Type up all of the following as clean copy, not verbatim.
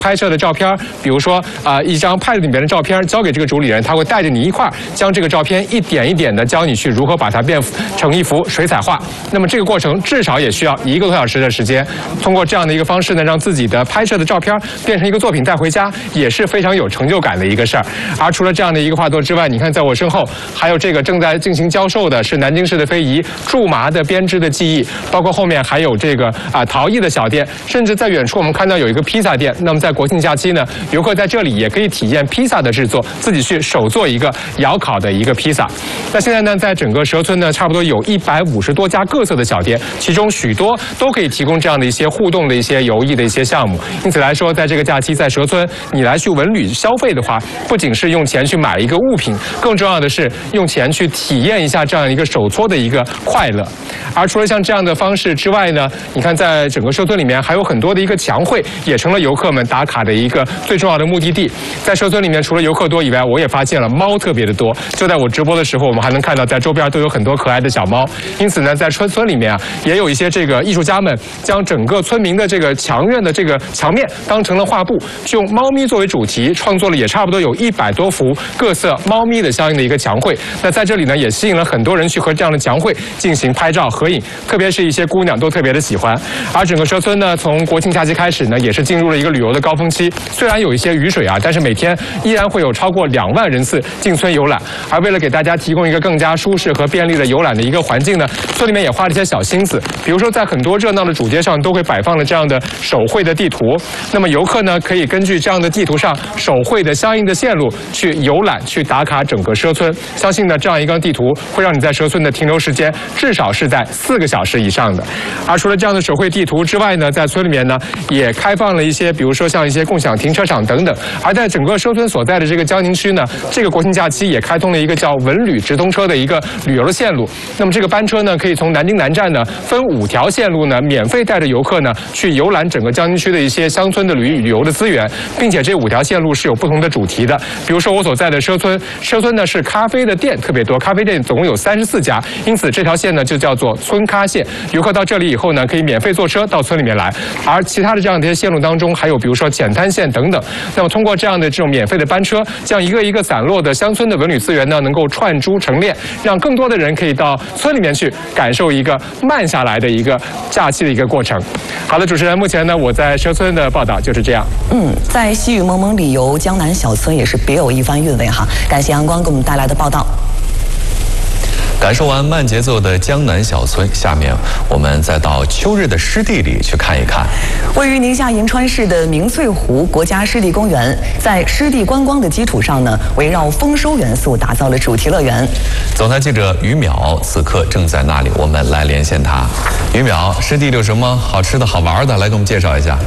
拍摄的照片，比如说一张派里面的照片交给这个主理人，他会带着你一块儿将这个照片一点一点的教你去如何把它变成一幅水彩画。那么这个过程至少也需要1个多小时的时间。通过这样的一个方式呢，让自己的拍摄的照片变成一个作品带回家，也是非常有成就感的一个事儿。而除了这样的一个画作之外，你看在我身后还有这个正在进行教授的是南京市的非遗苎麻的编织的技艺，包括后面还有这个陶艺的小店，甚至在远处我们看到有一个披萨店。那么在国庆假期呢，游客在这里也可以体验披萨的制作，自己去手做一个窑烤的一个披萨。那现在呢，在整个蛇村呢，差不多有150多家各色的小店，其中许多都可以提供这样的一些互动的一些游艺的一些项目。因此来说，在这个假期在蛇村，你来去文旅消费的话，不仅是用钱去买一个物品，更重要的是用钱去体验一下这样一个手搓的一个快乐。而除了像这样的方式之外呢，你看在整个蛇村里面还有很多的一个墙绘，也成了游客们打卡的一个最重要的目的地。在蛇村里面，除了游客多以外，我也发现了猫特别的多。就在我直播的时候，我们还能看到在周边都有很多可爱的小猫。因此呢，在村里面也有一些这个艺术家们将整个村民的这个墙院的这个墙面当成了画布，用猫咪作为主题，创作了也差不多有100多幅各色猫咪的相应的一个墙绘。那在这里呢，也吸引了很多人去和这样的墙绘进行拍照合影，特别是一些姑娘都特别的喜欢。而整个蛇村呢，从国庆假期开始呢，也是进入了一个旅游的高峰期。虽然有一些雨水但是每天依然会有超过2万人次进村游览。而为了给大家提供一个更加舒适和便利的游览的一个环境呢，村里面也花了一些小心思。比如说，在很多热闹的主街上都会摆放了这样的手绘的地图。那么游客呢，可以根据这样的地图上手绘的相应的线路去游览、去打卡整个蛇村。相信呢，这样一张地图会让你在蛇村的停留时间至少是在4个小时以上的。而除了这样的手绘地图之外呢，在村里面呢，也开放了一些，比如说像一些共享停车场等等。而在整个蛇村所在的这个江宁区呢，这个国庆假期也开通了一个叫文旅直通车的一个旅游的线路。那么这个班车呢，可以从南京南站呢分5条线路呢，免费带着游客呢去游览整个江宁区的一些乡村的旅游的资源，并且这5条线路是有不同的主题的。比如说我所在的蛇村呢是咖啡的店特别多，咖啡店总共有34家，因此这条线呢就叫做村咖线。游客到这里以后呢，可以免费坐车到村里面来。而其他的这样的一些线路当中，还有比如说浅滩线等等。那么通过这样的这种免费的班车，将一个一个散落的乡村的文旅资源呢，能够串珠成链，让更多的人可以到村里面去感受一个慢下来的一个假期的一个过程。好的，主持人，目前呢我在蛇村的报道就是这样。 在细雨蒙蒙里游江南小村也是别有一番韵味哈。感谢阳光给我们带来的报道。 感受完慢节奏的江南小村，下面我们再到秋日的湿地里去看一看。 位于宁夏银川市的明翠湖国家湿地公园，在湿地观光的基础上呢，围绕丰收元素打造了主题乐园。 总台记者于淼此刻正在那里，我们来连线他。于淼，湿地里有什么好吃的好玩的？来给我们介绍一下。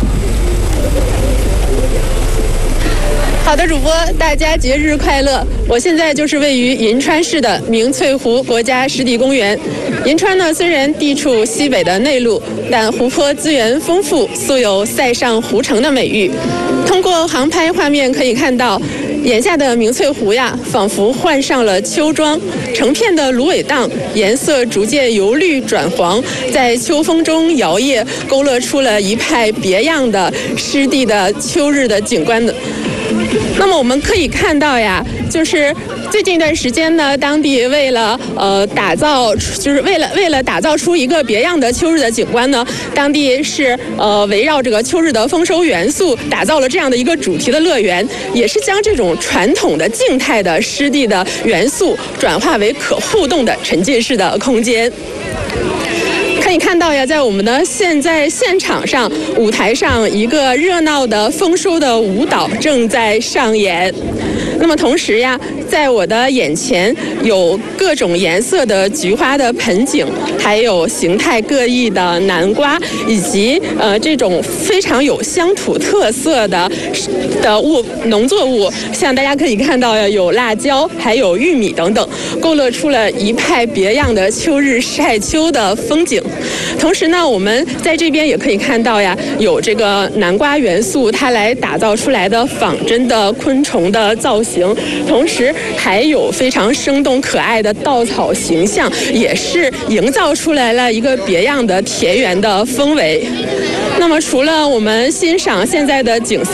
好的，主播，大家节日快乐！我现在就是位于银川市的明翠湖国家湿地公园。银川呢，虽然地处西北的内陆，但湖泊资源丰富，素有“塞上湖城”的美誉。通过航拍画面可以看到，眼下的明翠湖呀，仿佛换上了秋装，成片的芦苇荡颜色逐渐由绿转黄，在秋风中摇曳，勾勒出了一派别样的湿地的秋日的景观的。那么我们可以看到呀，就是最近一段时间呢，当地为了打造，就是为了打造出一个别样的秋日的景观呢，当地是围绕这个秋日的丰收元素，打造了这样的一个主题的乐园，也是将这种传统的静态的湿地的元素转化为可互动的沉浸式的空间。可以看到呀，在我们的现场上，舞台上一个热闹的丰收的舞蹈正在上演。那么同时呀，在我的眼前有各种颜色的菊花的盆景，还有形态各异的南瓜，以及这种非常有乡土特色的农作物，像大家可以看到呀，有辣椒，还有玉米等等，勾勒出了一派别样的秋日晒秋的风景。同时呢，我们在这边也可以看到呀，有这个南瓜元素它来打造出来的仿真的昆虫的造型。 型，同时还有非常生动可爱的稻草形象，也是营造出来了一个别样的田园的氛围。那么除了我们欣赏现在的景色